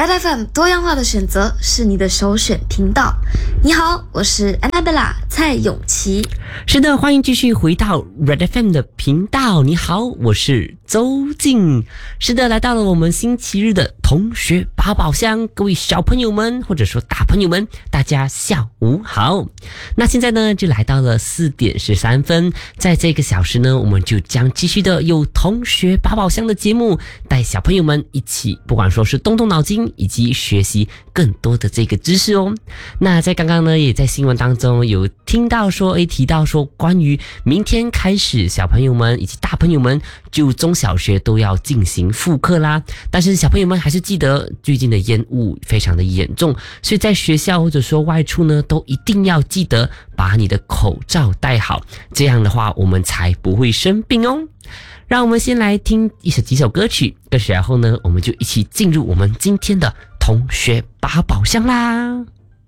Red FM 多样化的选择是你的首选频道。你好，我是 Annabella 蔡永琪。 是的，欢迎继续回到 Red FM 的频道。你好，我是周静。是的，来到了我们星期日的同学宝宝箱，各位小朋友们或者说大朋友们，大家下午好。那现在呢，就来到了4点13分，在这个小时呢，我们就将继续的有同学宝宝箱的节目，带小朋友们一起，不管说是动动脑筋，以及学习更多的这个知识哦。那在刚刚呢，也在新闻当中有听到说，提到说关于明天开始，小朋友们以及大朋友们就中小学都要进行复课啦。但是小朋友们还是记得最近的烟雾非常的严重，所以在学校或者说外出呢，都一定要记得把你的口罩戴好，这样的话我们才不会生病哦。让我们先来听几首歌曲，歌曲然后呢，我们就一起进入我们今天的同学宝宝箱啦。